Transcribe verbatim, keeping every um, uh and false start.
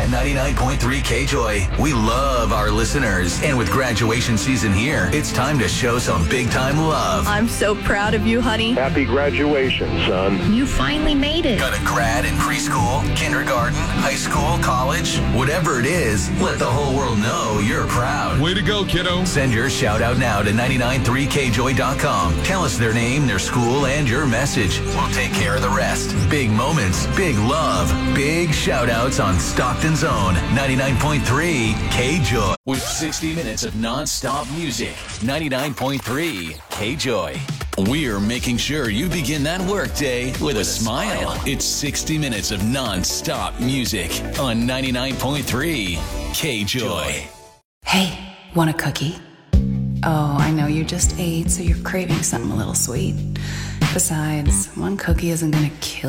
on ninety-nine point three K-Joy. We love our listeners. And with graduation season here, it's time to show some big-time love. I'm so proud of you, honey. Happy graduation, son. You finally made it. Got a grad in preschool, kindergarten, high school, college? Whatever it is, let the whole world know you're proud. Way to go, kiddo. Send your shout out now to nine nine three K joy dot com. Tell us their name, their school, and your message. We'll take care of the rest. Big moments, big love, big shout outs on Stockton's own ninety-nine point three K-Joy. With sixty minutes of non-stop music, ninety-nine point three K-Joy. We're making sure you begin that workday with a smile. It's sixty minutes of non-stop music on ninety-nine point three K-Joy. Hey, want a cookie? Oh, I know you just ate, so you're craving something a little sweet. Besides, one cookie isn't gonna kill